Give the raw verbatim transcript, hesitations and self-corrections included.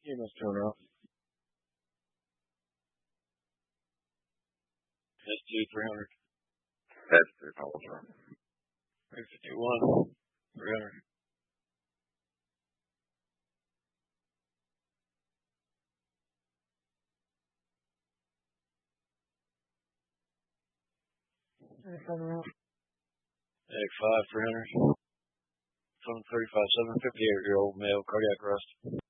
You must turn off. S two three hundred. That's three hundred. three fifty-one. three hundred. eight five three hundred. seven thirty-five, seven fifty-eight year old male, cardiac arrest.